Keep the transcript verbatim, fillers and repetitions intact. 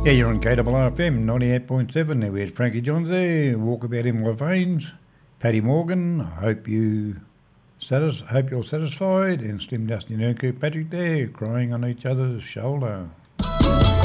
Yeah, you're on K R R F M ninety-eight point seven. There we had Frankie Johns there, Walkabout in My Veins. Paddy Morgan, I hope you satis- hope you're satisfied. And Slim Dusty Nurku Patrick there, crying on each other's shoulder.